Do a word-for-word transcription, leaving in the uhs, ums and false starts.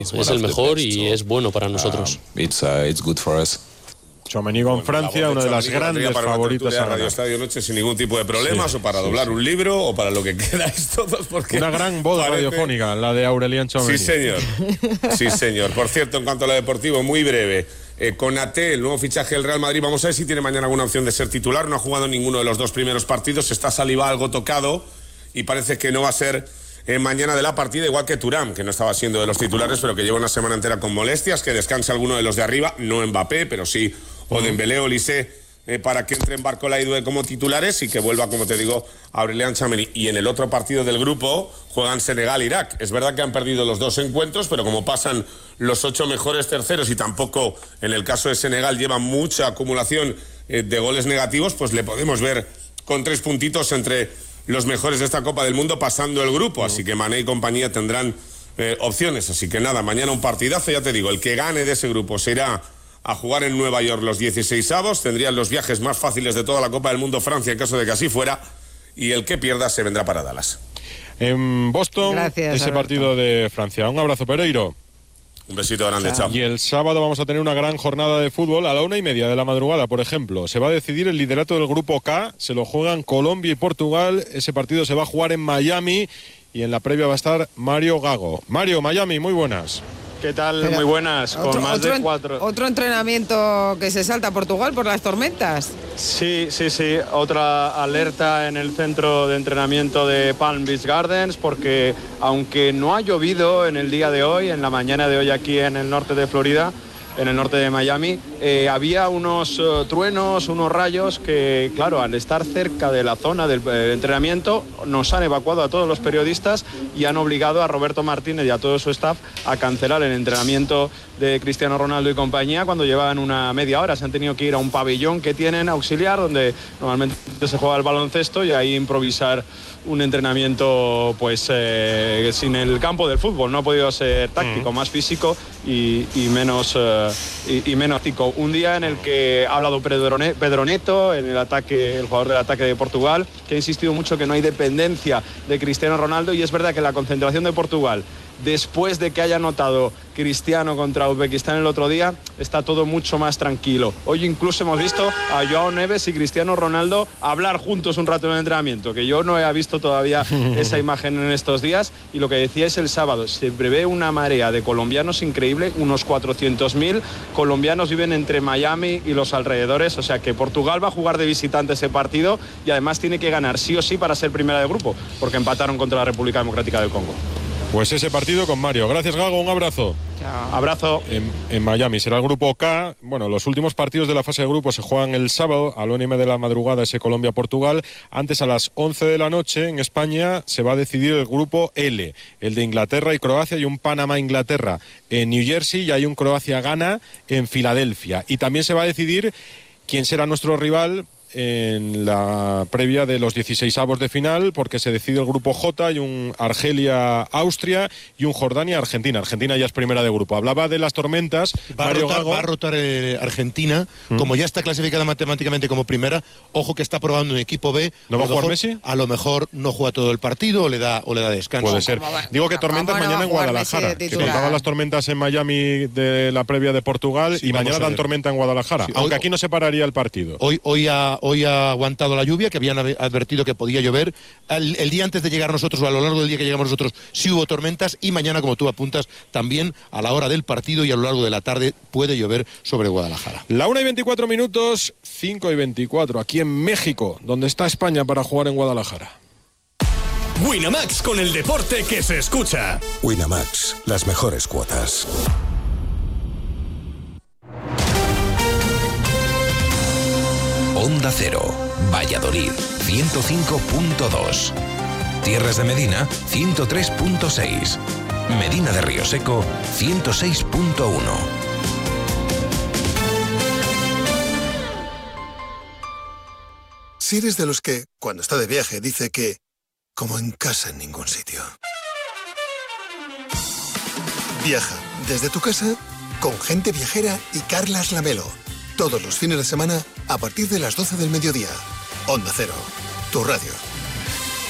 Es el mejor y es bueno para nosotros. Um, it's, uh, it's good for us. Tchouaméni con Francia, una de las grandes favoritas a Radio Estadio Noche sin ningún tipo de problemas, sí, o para sí, doblar sí. un libro, o para lo que queráis todos, porque una gran voz parece... radiofónica, la de Aurélien Tchouaméni. Sí, señor. Sí, señor. Por cierto, en cuanto a lo deportivo, muy breve. Eh, Konaté, el nuevo fichaje del Real Madrid, vamos a ver si tiene mañana alguna opción de ser titular. No ha jugado ninguno de los dos primeros partidos, está Saliba algo tocado y parece que no va a ser eh, mañana de la partida, igual que Thuram, que no estaba siendo de los titulares, pero que lleva una semana entera con molestias, que descansa alguno de los de arriba, no Mbappé, pero sí o Dembélé o Olise, eh, para que entre en Barcola y Due como titulares y que vuelva, como te digo, Aurélien Tchouaméni. Y en el otro partido del grupo juegan Senegal-Irak. Es verdad que han perdido los dos encuentros, pero como pasan los ocho mejores terceros y tampoco en el caso de Senegal llevan mucha acumulación eh, de goles negativos, pues le podemos ver con tres puntitos entre los mejores de esta Copa del Mundo pasando el grupo. Así que Mané y compañía tendrán eh, opciones. Así que nada, mañana un partidazo, ya te digo, el que gane de ese grupo se irá a jugar en Nueva York los dieciseisavos, tendrían los viajes más fáciles de toda la Copa del Mundo Francia en caso de que así fuera, y el que pierda se vendrá para Dallas. En Boston, Gracias, ese Alberto. Partido de Francia. Un abrazo, Pereiro. Un besito grande, chao. Y el sábado vamos a tener una gran jornada de fútbol a la una y media de la madrugada, por ejemplo. Se va a decidir el liderato del grupo K, se lo juegan Colombia y Portugal, ese partido se va a jugar en Miami y en la previa va a estar Mario Gago. Mario, Miami, muy buenas. ¿Qué tal? Pero muy buenas, con otro, más otro, de cuatro. ¿Otro entrenamiento que se salta a Portugal por las tormentas? Sí, sí, sí. Otra alerta en el centro de entrenamiento de Palm Beach Gardens, porque aunque no ha llovido en el día de hoy, en la mañana de hoy aquí en el norte de Florida, en el norte de Miami, eh, había unos uh, truenos, unos rayos que, claro, al estar cerca de la zona del eh, entrenamiento, nos han evacuado a todos los periodistas y han obligado a Roberto Martínez y a todo su staff a cancelar el entrenamiento de Cristiano Ronaldo y compañía cuando llevaban una media hora. Se han tenido que ir a un pabellón que tienen auxiliar, donde normalmente se juega el baloncesto, y ahí improvisar un entrenamiento pues eh, sin el campo del fútbol. No ha podido ser táctico, mm. más físico y, y menos uh, y, y menos táctico. Un día en el que ha hablado Pedro Neto, en el ataque, el jugador del ataque de Portugal, que ha insistido mucho que no hay dependencia de Cristiano Ronaldo, y es verdad que la concentración de Portugal, después de que haya anotado Cristiano contra Uzbekistán el otro día, está todo mucho más tranquilo. Hoy incluso hemos visto a Joao Neves y Cristiano Ronaldo hablar juntos un rato en el entrenamiento, que yo no he visto todavía esa imagen en estos días. Y lo que decía es el sábado, se prevé una marea de colombianos increíble, unos cuatrocientos mil colombianos viven entre Miami y los alrededores, o sea que Portugal va a jugar de visitante ese partido y además tiene que ganar sí o sí para ser primera de grupo, porque empataron contra la República Democrática del Congo. Pues ese partido con Mario. Gracias, Gago, un abrazo. Chao. Abrazo. En, en Miami será el grupo K. Bueno, los últimos partidos de la fase de grupo se juegan el sábado a la una y media de la madrugada, ese Colombia-Portugal. Antes, a las once de la noche, en España, se va a decidir el grupo L, el de Inglaterra y Croacia, y un Panamá-Inglaterra en New Jersey, y hay un Croacia-Ghana en Filadelfia. Y también se va a decidir quién será nuestro rival en la previa de los dieciseisavos de final, porque se decide el grupo J, hay un Argelia-Austria y un Jordania-Argentina. Argentina ya es primera de grupo. Hablaba de las tormentas. Va a rotar, va a rotar eh, Argentina, ¿Mm? como ya está clasificada matemáticamente como primera. Ojo que está probando un equipo B. ¿No va a jugar mejor, Messi? A lo mejor no juega todo el partido o le da, o le da descanso. Puede ser. Digo que tormentas mañana en Guadalajara, que contaban las tormentas en Miami de la previa de Portugal, sí, y mañana dan tormenta en Guadalajara, sí, aunque hoy, aquí no se pararía el partido. Hoy, hoy ha Hoy ha aguantado la lluvia, que habían advertido que podía llover. El, el día antes de llegar nosotros, o a lo largo del día que llegamos nosotros, sí hubo tormentas, y mañana, como tú apuntas, también a la hora del partido y a lo largo de la tarde puede llover sobre Guadalajara. La una y veinticuatro minutos, cinco y veinticuatro, aquí en México, donde está España para jugar en Guadalajara. Winamax, con el deporte que se escucha. Winamax, las mejores cuotas. Onda Cero, Valladolid, ciento cinco punto dos. Tierras de Medina, ciento tres punto seis. Medina de Río Seco, ciento seis punto uno. Si eres de los que, cuando está de viaje, dice que, como en casa en ningún sitio. Viaja desde tu casa con Gente Viajera y Carlas Lamelo. Todos los fines de semana a partir de las doce del mediodía. Onda Cero, tu radio.